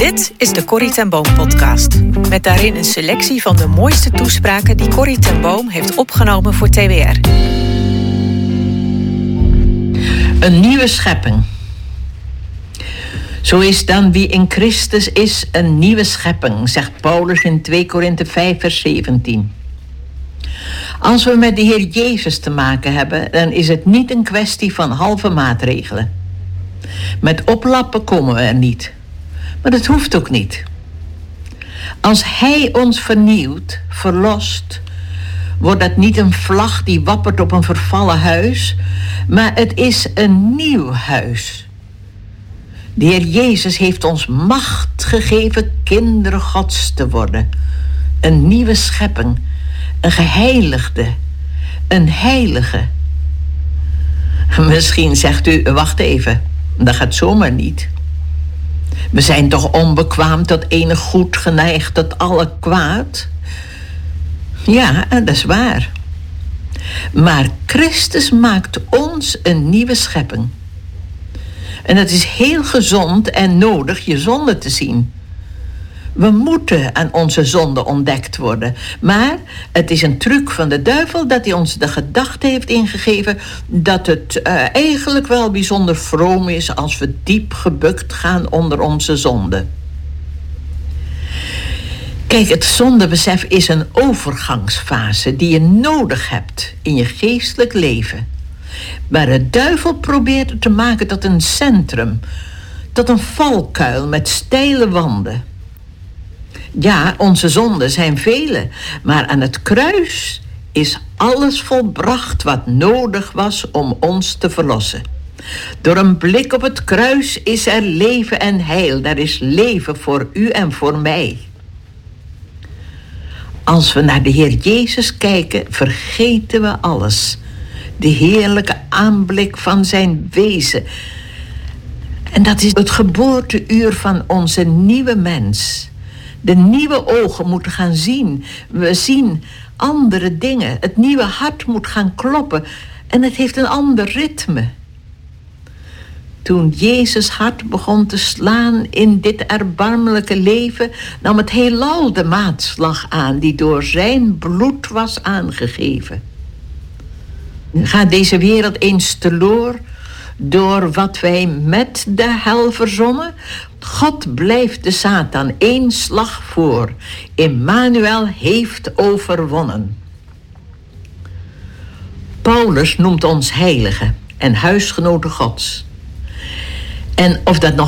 Dit is de Corrie ten Boom podcast. Met daarin een selectie van de mooiste toespraken die Corrie ten Boom heeft opgenomen voor TWR. Een nieuwe schepping. Zo is dan wie in Christus is een nieuwe schepping, zegt Paulus in 2 Korinthe 5 vers 17. Als we met de Heer Jezus te maken hebben, dan is het niet een kwestie van halve maatregelen. Met oplappen komen we er niet. Maar dat hoeft ook niet. Als Hij ons vernieuwt, verlost, wordt dat niet een vlag die wappert op een vervallen huis, maar het is een nieuw huis. De Heer Jezus heeft ons macht gegeven kinderen Gods te worden. Een nieuwe schepping, een geheiligde, een heilige. Misschien zegt u, wacht even, dat gaat zomaar niet. We zijn toch onbekwaam tot enig goed, geneigd tot alle kwaad? Ja, dat is waar. Maar Christus maakt ons een nieuwe schepping. En het is heel gezond en nodig je zonde te zien. We moeten aan onze zonde ontdekt worden. Maar het is een truc van de duivel dat hij ons de gedachte heeft ingegeven dat het eigenlijk wel bijzonder vroom is als we diep gebukt gaan onder onze zonde. Kijk, het zondebesef is een overgangsfase die je nodig hebt in je geestelijk leven. Maar de duivel probeert het te maken tot een centrum, tot een valkuil met steile wanden. Ja, onze zonden zijn vele, maar aan het kruis is alles volbracht wat nodig was om ons te verlossen. Door een blik op het kruis is er leven en heil. Daar is leven voor u en voor mij. Als we naar de Heer Jezus kijken, vergeten we alles. De heerlijke aanblik van zijn wezen. En dat is het geboorteuur van onze nieuwe mens. De nieuwe ogen moeten gaan zien. We zien andere dingen. Het nieuwe hart moet gaan kloppen. En het heeft een ander ritme. Toen Jezus' hart begon te slaan in dit erbarmelijke leven, nam het heelal de maatslag aan die door zijn bloed was aangegeven. Gaat deze wereld eens teloor door wat wij met de hel verzonnen? God blijft de Satan één slag voor. Immanuel heeft overwonnen. Paulus noemt ons heiligen en huisgenoten Gods. En of dat nog